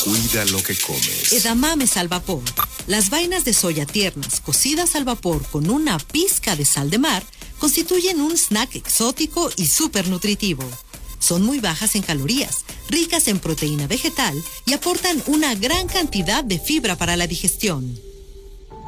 Cuida lo que comes. Edamames al vapor. Las vainas de soya tiernas, cocidas al vapor con una pizca de sal de mar, constituyen un snack exótico y súper nutritivo. Son muy bajas en calorías, ricas en proteína vegetal y aportan una gran cantidad de fibra para la digestión.